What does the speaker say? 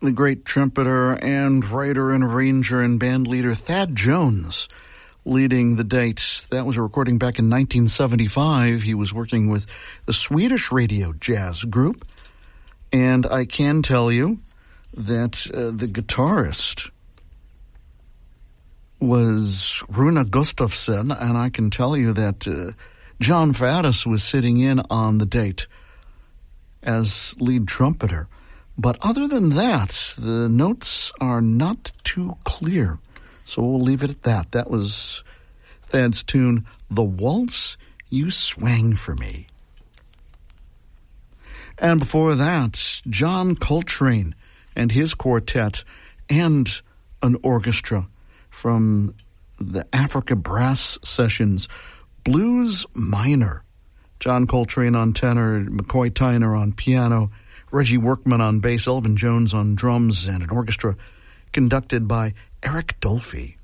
the great trumpeter and writer and arranger and band leader Thad Jones leading the date. That was a recording back in 1975. He was working with the Swedish radio jazz group. And I can tell you that the guitarist was Rune Gustafsson, and I can tell you that John Faddis was sitting in on the date as lead trumpeter. But other than that, the notes are not too clear. So we'll leave it at that. That was Thad's tune, The Waltz You Swang For Me. And before that, John Coltrane and his quartet and an orchestra from the Africa Brass Sessions, Blues Minor. John Coltrane on tenor, McCoy Tyner on piano, Reggie Workman on bass, Elvin Jones on drums, and an orchestra conducted by Eric Dolphy.